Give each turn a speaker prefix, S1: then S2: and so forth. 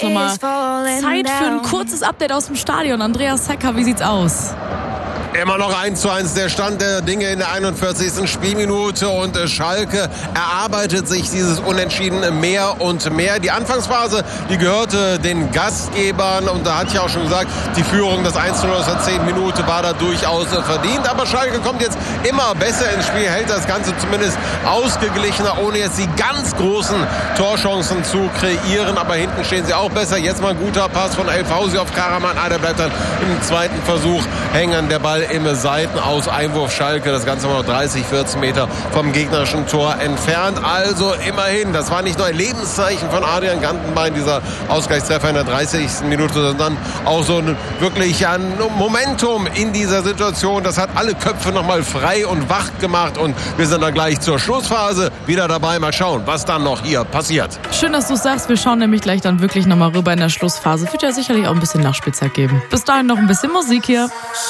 S1: Nochmal Zeit für ein kurzes Update aus dem Stadion. Andreas Secker, wie sieht's aus?
S2: Immer noch 1:1 der Stand der Dinge in der 41. Spielminute und Schalke erarbeitet sich dieses Unentschieden mehr und mehr. Die Anfangsphase, die gehörte den Gastgebern und da hatte ich auch schon gesagt, die Führung, das 1:0 aus der 10. Minute war da durchaus verdient. Aber Schalke kommt jetzt immer besser ins Spiel, hält das Ganze zumindest ausgeglichener, ohne jetzt die ganz großen Torchancen zu kreieren. Aber hinten stehen sie auch besser. Jetzt mal ein guter Pass von El Fausi auf Karaman. Der bleibt dann im zweiten Versuch hängen. Der Ball im Seitenaus, Einwurf Schalke, das Ganze noch 30, 14 Meter vom gegnerischen Tor entfernt. Also immerhin, das war nicht nur ein Lebenszeichen von Adrian Gantenbein, dieser Ausgleichstreffer in der 30. Minute, sondern auch so wirklich ein Momentum in dieser Situation. Das hat alle Köpfe nochmal frei und wach gemacht und wir sind dann gleich zur Schlussphase wieder dabei. Mal schauen, was dann noch hier passiert.
S1: Schön, dass du es sagst. Wir schauen nämlich gleich dann wirklich nochmal rüber in der Schlussphase. Wird ja sicherlich auch ein bisschen Nachspielzeit geben. Bis dahin noch ein bisschen Musik hier.